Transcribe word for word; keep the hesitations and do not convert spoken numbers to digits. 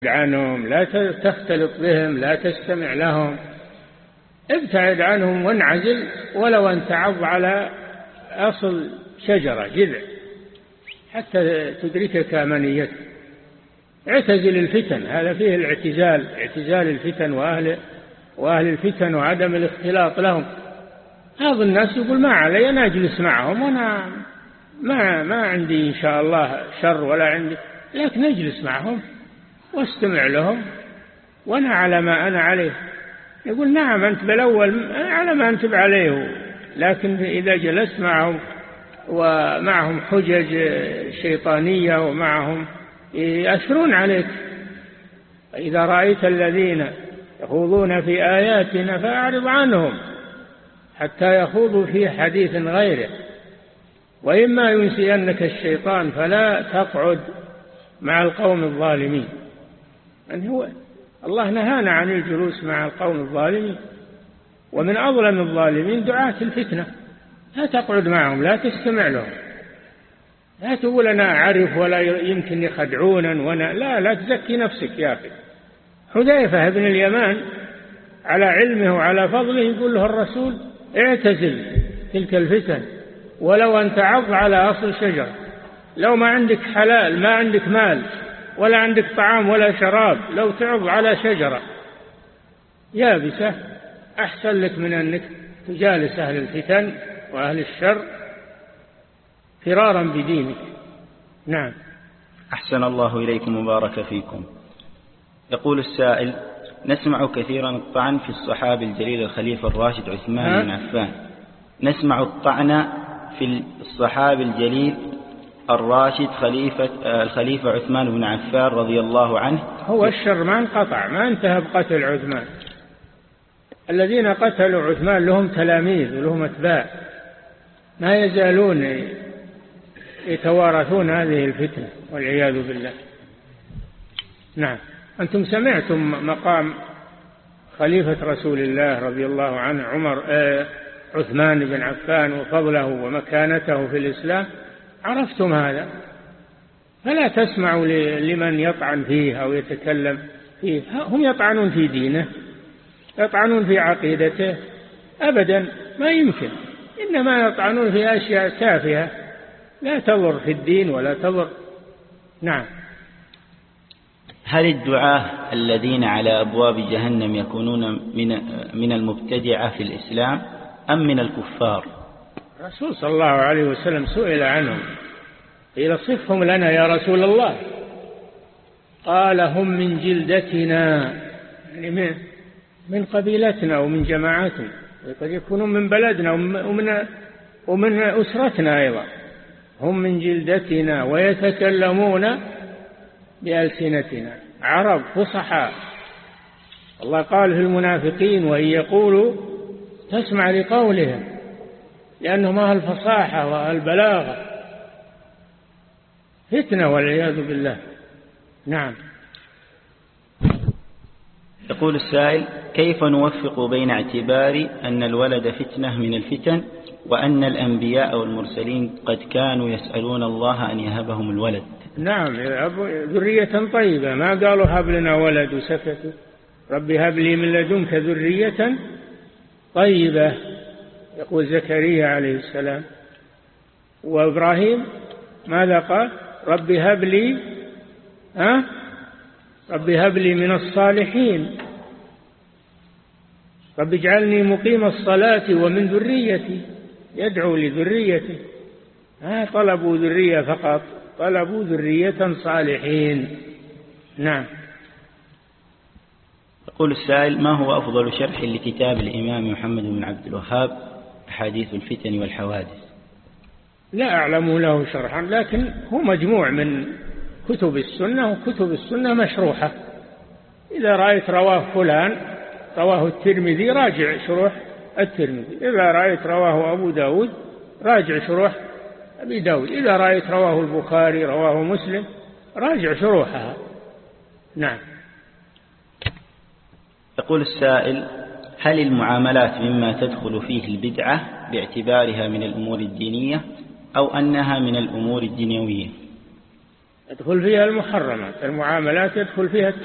عنهم، لا تختلط بهم، لا تستمع لهم، ابتعد عنهم وانعزل ولو أن تعض على أصل شجرة جذع حتى تدركك أمانيتك. اعتزل الفتن، هذا فيه الاعتزال، اعتزال الفتن وأهل, وأهل الفتن وعدم الاختلاط لهم. بعض الناس يقول ما علي، أنا أجلس معهم وأنا ما, ما عندي إن شاء الله شر ولا عندي، لكن أجلس معهم واستمع لهم وأنا على ما أنا عليه. يقول نعم أنت بالأول على ما أنت عليه، لكن إذا جلست معهم ومعهم حجج شيطانية ومعهم يأثرون عليك. إذا رأيت الذين يخوضون في آياتنا فأعرض عنهم حتى يخوضوا في حديث غيره، وإما ينسينك الشيطان فلا تقعد مع القوم الظالمين. يعني هو الله نهانا عن الجلوس مع القوم الظالمين، ومن أظلم الظالمين دعاة الفتنة. لا تقعد معهم، لا تستمع لهم، لا تقول أنا أعرف ولا يمكن يخدعونا وأنا لا لا تزكي نفسك يا أخي. حذيفة بن اليمان على علمه وعلى فضله يقول له الرسول اعتزل تلك الفتن ولو أن تعض على أصل شجر. لو ما عندك حلال، ما عندك مال ولا عندك طعام ولا شراب، لو تعض على شجرة يابسة أحسن لك من أنك تجالس أهل الفتن وأهل الشر فرارا بدينك. نعم. أحسن الله إليكم وبارك فيكم. يقول السائل: نسمع كثيرا الطعن في الصحابي الجليل الخليفة الراشد عثمان بن عفان. نسمع الطعن في الصحابي الجليل الراشد خليفة الخليفة عثمان بن عفان رضي الله عنه. هو الشر ما انقطع، ما انتهى بقتل عثمان. الذين قتلوا عثمان لهم تلاميذ ولهم أتباع، ما يزالون يتوارثون هذه الفتنة والعياذ بالله. نعم. أنتم سمعتم مقام خليفة رسول الله رضي الله عنه عمر آه عثمان بن عفان وفضله ومكانته في الإسلام، عرفتم هذا، فلا تسمعوا لمن يطعن فيه أو يتكلم فيه. هم يطعنون في دينه، يطعنون في عقيدته، أبدا ما يمكن، إنما يطعنون في أشياء تافهة لا تضر في الدين ولا تضر. نعم. هل الدعاة الذين على أبواب جهنم يكونون من من المبتدعة في الإسلام أم من الكفار؟ الرسول صلى الله عليه وسلم سئل عنهم، قيل صفهم لنا يا رسول الله، قال هم من جلدتنا، يعني من, من قبيلتنا ومن جماعتنا، قد يكونون من بلدنا ومن, ومن أسرتنا أيضا. هم من جلدتنا ويتكلمون بألسنتنا، عرب فصحاء. الله قال في المنافقين وإن يقولوا تسمع لقولهم، لأنهم أهل الفصاحة وأهل البلاغة، فتنة والعياذ بالله. نعم. يقول السائل: كيف نوفق بين اعتبار أن الولد فتنة من الفتن وأن الأنبياء والمرسلين قد كانوا يسألون الله أن يهبهم الولد؟ نعم، ذرية طيبة، ما قالوا هب لنا ولد وسكتوا. ربي هب لي من لدنك ذرية طيبة، يقول زكريا عليه السلام. وإبراهيم ماذا قال؟ ربي هب لي ها ربي هب لي من الصالحين، ربي اجعلني مقيم الصلاة ومن ذريتي، يدعو لذريته. ها طلبوا ذرية فقط، طلبوا ذرية صالحين. نعم. يقول السائل: ما هو أفضل شرح لكتاب الإمام محمد بن عبد الوهاب أحاديث الفتن والحوادث؟ لا أعلم له شرحا، لكن هو مجموع من كتب السنة، وكتب السنة مشروحة. إذا رأيت رواه فلان، رواه الترمذي، راجع شروح الترمذي. إذا رأيت رواه أبو داود، راجع شروح أبي داود. إذا رأيت رواه البخاري، رواه مسلم، راجع شروحها. نعم. يقول السائل: هل المعاملات مما تدخل فيه البدعة باعتبارها من الأمور الدينية أو أنها من الأمور الدنيوية؟ يدخل فيها المحرمات، المعاملات يدخل فيها